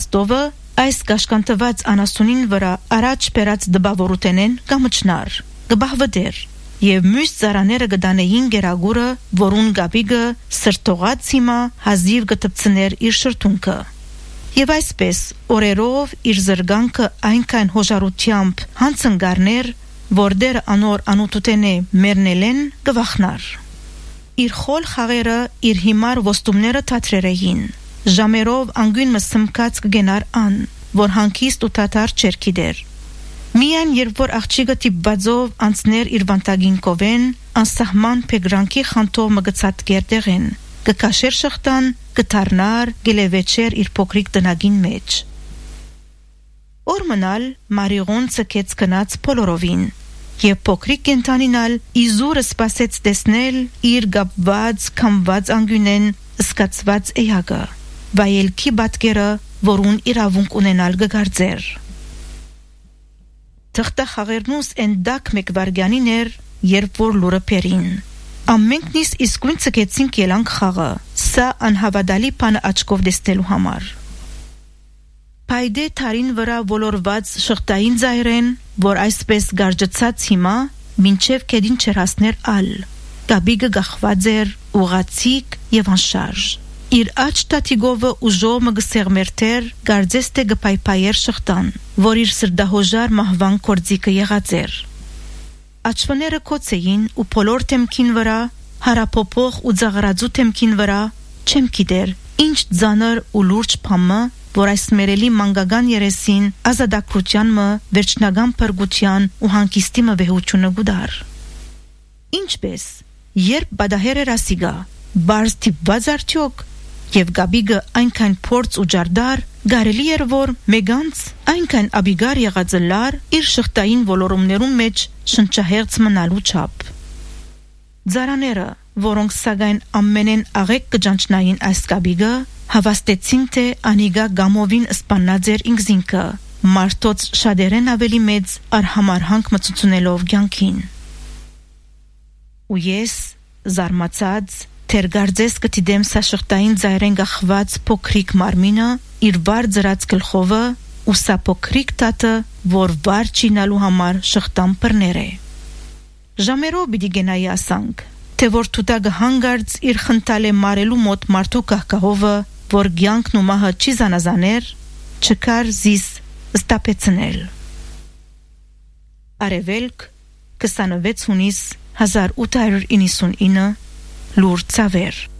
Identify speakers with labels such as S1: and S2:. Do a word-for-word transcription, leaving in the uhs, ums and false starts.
S1: իմաստովը այս կաշկանտված անասունին վրա առաջ պերած դբավորութենեն կամչնար, գբահվդեր եւ մյուս ծարաները գդանեին գերագուրը, որուն գաբիգը սրտողած հիմա հազիվ գտպցներ իր շրթունքը։ Եվ այսպես օրերով իր զրգանքը այնքան հոժարությամբ հանցնգարներ, որ դեր անոր անուտութենե մերնելեն գվախնար։ Իր խոլ խաղերը իր հիմար ոստումները թատրերեին, ժամերով անգույն մսմկած կգենար ան, որ հանքիստ ու թաթար չերքի դեր։ Միայն երբ որ աղջիկը տիպվածով անցներ իր վանտագին կովեն, անսահման պեգրանքի խանթով մգցած գերդեղեն, կկաշեր շղտան, կթարնար, գելևեչեր իր փոքրիկ տնագին մեջ։ Օր մնալ Մարիղոն ցկեց կնած փոլորովին, եւ փոքրիկ կենթանինալ իզուրը սպասեց տեսնել իր գապված, քամված անգյունեն սկացված էյագը, վայելքի բատկերը, որուն իրավունք ունենալ գգարձեր։ Թղթա խաղերնուս են դակ մեկ վարգյանին էր, երբ որ լուրը պերին։ Ամենքնիս իսկույն ցկեցին կելանք խաղը, սա անհավատալի բանը աչքով տեսնելու համար։ Պայդե թարին վրա ոլորված շղթային ձայրեն, որ այսպես գարջծած հիմա, մինչև կեդին չերհասներ ալ, գաբիգը գախված էր, ուղացիկ եւ անշարժ։ Իր աչ տատիգովը ուժով մգսեղմերթեր գարձեստե գպայպայեր շղթան, որ իր սրդահոժար մահվան կործիկը եղած էր։ Աչվները կոց էին ու փոլոր թեմքին վրա, հարապոփող ու ձաղրածու թեմքին վրա, չեմ գիտեր, ինչ ձանր ու լուրջ փամը, որ այս մերելի մանգական երեսին ազատագրության մը, վերջնական փրկության ու հանգիստի մը վեհությունը գուդար։ Ինչպես, երբ բադահեր էր ասիգա, բարզ տիպված արդյոք, եւ գաբիգը այնքան փորձ ու ջարդար, գարելի էր որ մեգանց այնքան աբիգար եղածը լար իր շղթային ոլորումներում մեջ շնչահեղձ մնալու չափ։ Ձարաները, որոնք սակայն ամենեն աղեկ կջանչնային այս գաբիգը, հավաստեցին թե անիգա գամովին սպանած էր ինքզինքը, մարդոց շատերեն ավելի մեծ արհամարհանք մցուցունելով կյանքին։ Ու ես զարմացած թերգարձես կտիդեմ սա շղթային ձայրեն գախված փոքրիկ մարմինը իր վար ձրած գլխովը ու սա փոքրիկ տատը, որ վար չինալու համար շղթան բռներ է։ Ժամերով պիտի գնայի ասանք, թե որ թուտագը հանգարց իր խնդալե մարելու մոտ մարդու կահկահովը, որ կյանքն ու մահը չի զանազաներ, չկար զիս ստապեցնել։ Արևելք, քսանվեց հունիս հազար ութ հարյուր իննսունինը, լուր ցավեր։